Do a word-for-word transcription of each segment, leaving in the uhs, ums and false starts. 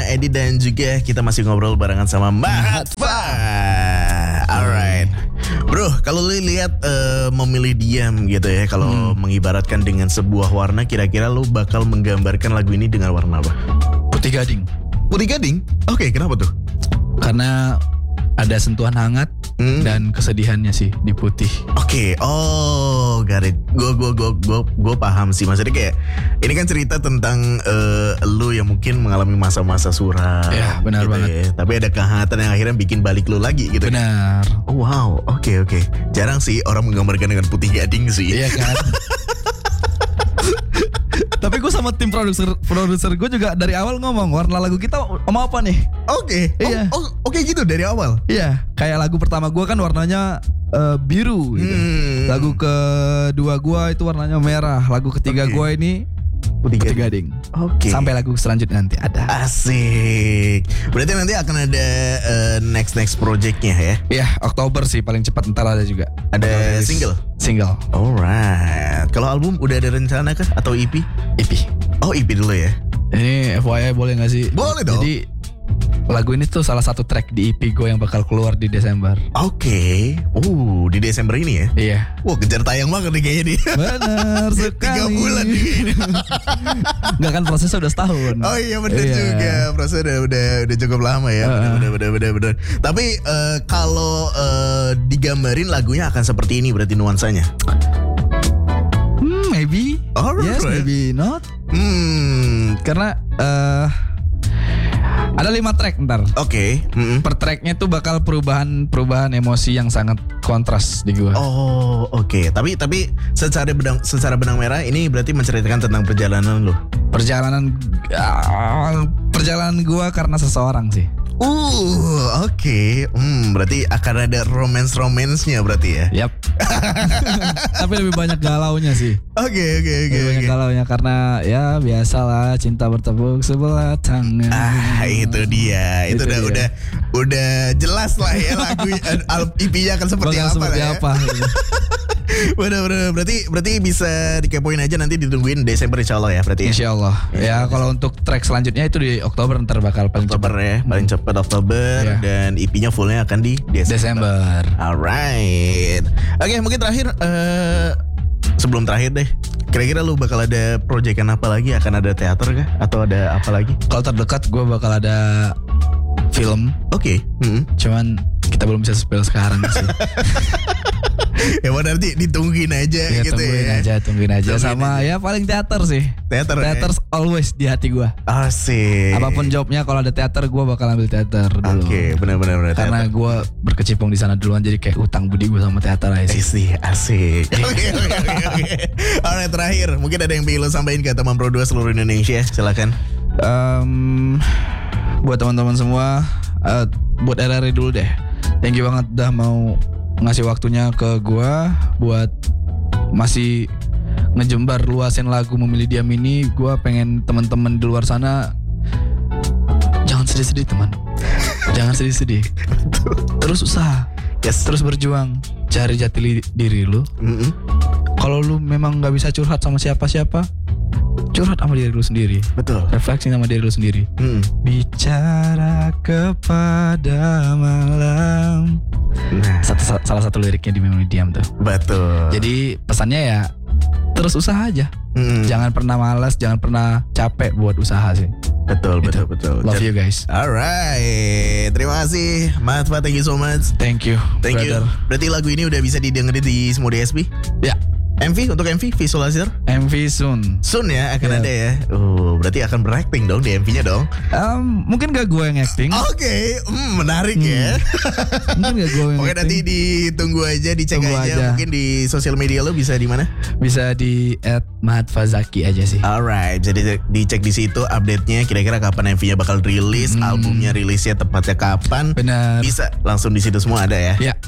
Edi dan juga kita masih ngobrol barengan sama Mahatfa. Alright, bro, kalau lu lihat uh, memilih diam gitu ya, kalau hmm. mengibaratkan dengan sebuah warna, kira-kira lu bakal menggambarkan lagu ini dengan warna apa? Putih gading. Putih gading? Oke, okay, kenapa tuh? Karena ada sentuhan hangat hmm. dan kesedihannya sih di putih. Oke, okay. oh, got it. Gue gue gue gue gue paham sih. Maksudnya kayak ini kan cerita tentang uh, lu yang mungkin mengalami masa-masa suram. Ya, benar gitu banget. Ya. Tapi ada kehangatan yang akhirnya bikin balik lu lagi gitu. Benar. Oh, wow, oke okay, oke. Okay. Jarang sih orang menggambarkan dengan putih gading sih. Iya kan. Tapi gue sama tim produser produser gue juga dari awal ngomong warna lagu kita mau apa nih? Oke, okay. Iya. Oh, oke okay gitu dari awal. Iya, kayak lagu pertama gue kan warnanya uh, biru. Gitu. Hmm. Lagu kedua gue itu warnanya merah. Lagu ketiga okay. gue ini putih, putih gading. Oke. Okay. Sampai lagu selanjutnya nanti ada. Asik. Berarti nanti akan ada uh, next next projectnya ya? Iya, Oktober sih paling cepat, ntar ada juga. Ada single. Single. Alright. Kalau album udah ada rencana kah atau E P? E P. Oh, E P dulu ya. Ini F Y I boleh nggak sih? Boleh dong. Jadi lagu ini tuh salah satu track di E P gue yang bakal keluar di Desember. Oke. Okay. Uh, di Desember ini ya? Iya. Wah, kejar tayang banget nih kayaknya nih. Bener sekali. Tiga bulan nih kayaknya. Nggak kan prosesnya udah setahun. Oh iya bener iya. juga. Prosesnya udah, udah, udah cukup lama ya. Uh. Bener, bener, bener, bener. Tapi uh, kalau uh, digambarin lagunya akan seperti ini berarti nuansanya? Hmm, maybe. Alright. Yes, maybe not. Hmm. Karena uh, ada lima track ntar. Oke. Okay. Mm-hmm. Per tracknya tuh bakal perubahan perubahan emosi yang sangat kontras di gua. Oh, oke. Okay. Tapi tapi secara benang secara benang merah ini berarti menceritakan tentang perjalanan lo. Perjalanan uh, perjalanan gua karena seseorang sih. Uh, oke. Okay. Hmm, berarti akan ada romance-romance-nya berarti ya. Yap. Tapi lebih banyak galaunya sih. Oke, oke, oke. Lebih banyak okay. galaunya karena ya biasalah cinta bertepuk sebelah tangan. Ah, itu dia. Itu, itu udah dia. udah udah jelas lah ya lagu E P-nya akan seperti Bakal apa seperti ya. apa gitu. Bener-bener. Berarti berarti bisa dikepoin aja, nanti ditungguin Desember insyaallah ya berarti ya. Insyaallah. Ya, ya kalau untuk track selanjutnya itu di Oktober ntar bakal paling Oktober cepat. ya, paling cepat Oktober ya. Dan E P-nya fullnya akan di Desember. Desember. Alright. Oke, okay, mungkin terakhir uh, sebelum terakhir deh. Kira-kira lu bakal ada proyekan apa lagi? Akan ada teater kah? Atau ada apa lagi? Kalau terdekat gue bakal ada film. Oke. Okay. Mm-hmm. Cuman kita belum bisa spill sekarang sih. Ya mau nanti ditungguin aja ya, gitu tungguin ya. aja, tungguin aja. Tungguin Sama aja. Ya paling teater sih. Teater Teater ya? always di hati gue. Asik. Apapun jobnya, kalau ada teater gue bakal ambil teater dulu. Oke, okay, benar-benar. Karena gue berkecimpung di sana duluan, jadi kayak utang budi gue sama teater aja sih. Asik. Oke, oke, oke. Alright, terakhir mungkin ada yang pengen lo sampaikan ke teman Pro dua seluruh Indonesia, silakan. Um, buat teman-teman semua, uh, buat R R I dulu deh. Thank you banget udah mau ngasih waktunya ke gua buat masih ngejembar luasin lagu Memilih Diam ini. Gua pengen teman-teman di luar sana jangan sedih-sedih teman. Jangan sedih-sedih. Terus usaha. Yes. Terus berjuang, cari jati diri lu. Mm-hmm. Kalau lu memang nggak bisa curhat sama siapa-siapa, curhat sama diri lu sendiri. Betul. Refleksi sama diri lu sendiri. Mm. Bicara kepada malam. Nah, satu, salah satu liriknya di Memilih Diam tuh. Betul. Jadi pesannya ya terus usaha aja. Mm. Jangan pernah malas, jangan pernah capek buat usaha sih. Betul, gitu. betul, betul. Love you guys. Alright, terima kasih Mahatfa, thank you so much. Thank you, thank brother. you. Berarti lagu ini udah bisa didengerin di semua D S P? Ya. M V, untuk M V visualizer? M V soon. Soon ya akan yeah. ada ya. Oh, berarti akan berakting dong di M V-nya dong. Um, mungkin gak gue yang acting. Oke, okay. hmm, menarik hmm. ya. Mungkin gak gue yang Oke, acting. nanti ditunggu aja, dicek aja. aja. Mungkin di sosial media lo bisa di mana? Bisa di at Mahatfa Zaki aja sih. Alright, jadi dicek di situ update-nya. Kira-kira kapan M V-nya bakal rilis, hmm. albumnya rilisnya tepatnya kapan? Benar. Bisa langsung di situ semua ada ya. Ya.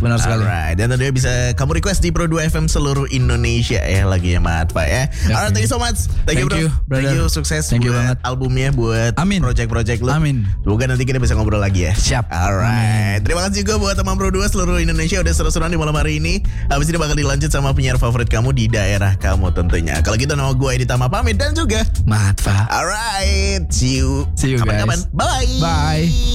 benar sekali. Alright, dan tentunya bisa kamu request di Pro dua F M seluruh Indonesia ya lagunya Matfa ya. Okay. Alright, thank you so much. Thank, Thank you bro. you, brother. Thank you, sukses Thank you buat banget. albumnya, buat Amin. project-project lu. Amin. Semoga nanti kita bisa ngobrol lagi ya. Siap. Alright, terima kasih juga buat teman Pro dua seluruh Indonesia udah seru-seruan di malam hari ini. Habis ini bakal dilanjut sama penyiar favorit kamu di daerah kamu tentunya. Kalau gitu nama gue Edi Tama pamit dan juga Matfa. alright, see you. See you, Kapan-kapan. guys. Bye. Bye.